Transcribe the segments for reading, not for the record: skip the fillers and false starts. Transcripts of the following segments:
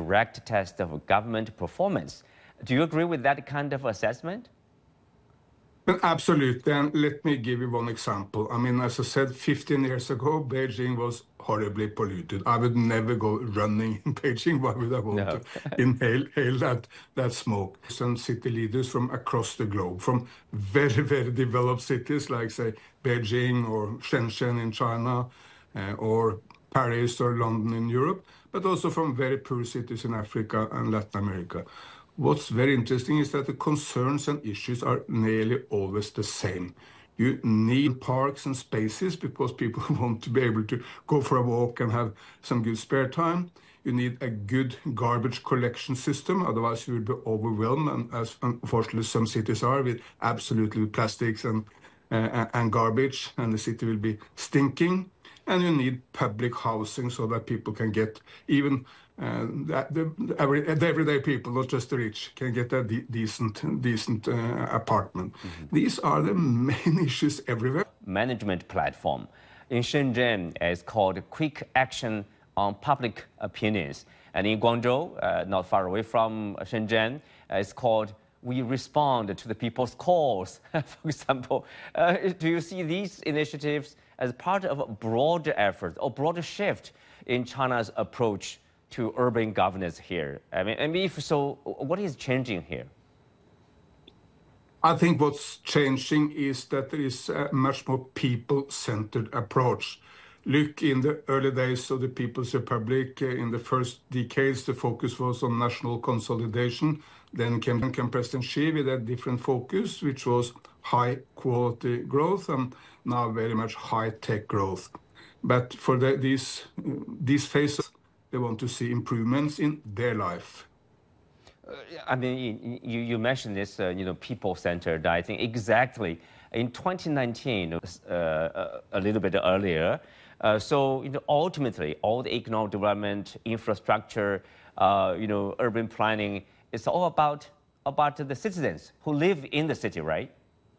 direct test of government performance. Do you agree with that kind of assessment? Well, absolutely, and let me give you one example. I mean, as I said, 15 years ago, Beijing was horribly polluted. I would never go running in Beijing. Why would I want to inhale that smoke? Some city leaders from across the globe, from very, very developed cities like, say, Beijing or Shenzhen in China, or Paris or London in Europe, but also from very poor cities in Africa and Latin America. What's very interesting is that the concerns and issues are nearly always the same. You need parks and spaces because people want to be able to go for a walk and have some good spare time. You need a good garbage collection system, otherwise you will be overwhelmed, and as unfortunately some cities are, with absolutely plastics and garbage, and the city will be stinking. And you need public housing so that people can get even the everyday people, not just the rich, can get a decent apartment. These are the main issues everywhere. Management platform in Shenzhen is called Quick Action on Public Opinions, and in Guangzhou, not far away from Shenzhen, it's called We Respond to the People's Calls. For example, do you see these initiatives as part of a broader effort or broader shift in China's approach to urban governance here? I mean, if so, what is changing here? I think what's changing is that there is a much more people-centered approach. Look, in the early days of the People's Republic, in the first decades, the focus was on national consolidation. Then came President Xi with a different focus, which was high-quality growth, and now very much high-tech growth. But for these phases, they want to see improvements in their life. I mean, you mentioned this, people-centered. I think exactly in 2019, a little bit earlier. So ultimately, all the economic development, infrastructure, urban planning, it's all about the citizens who live in the city, right?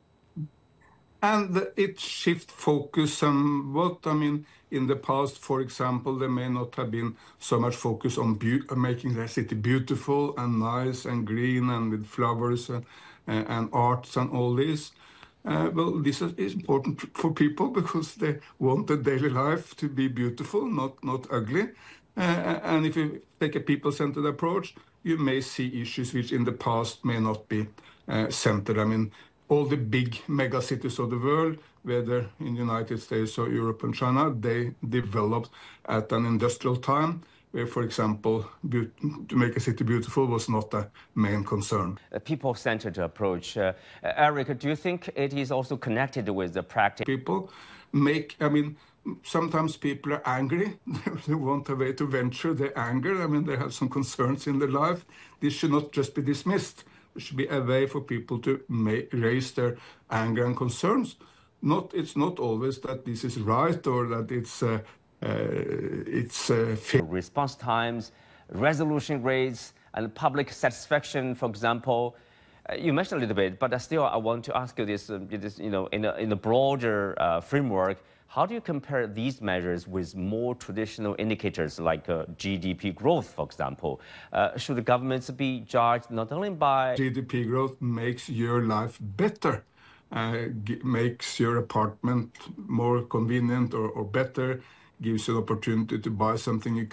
And it shifts focus somewhat. I mean, in the past, for example, there may not have been so much focus on making the city beautiful and nice and green and with flowers and arts and all this. Well, this is important for people because they want their daily life to be beautiful, not ugly. And if you take a people-centered approach, you may see issues which in the past may not be centered. I mean, all the big mega cities of the world, whether in the United States or Europe and China, they developed at an industrial time where, for example, to make a city beautiful was not a main concern. A people-centered approach. Eric, do you think it is also connected with the practice? Sometimes people are angry. They want a way to venture their anger. I mean, they have some concerns in their life. This should not just be dismissed. There should be a way for people to raise their anger and concerns. It's not always that this is right or that it's fair. Response times, resolution rates, and public satisfaction, for example. You mentioned a little bit, but still I want to ask you this, in a broader framework. How do you compare these measures with more traditional indicators like GDP growth, for example? Should the governments be judged not only by... GDP growth makes your life better, makes your apartment more convenient or better, gives you an opportunity to buy something you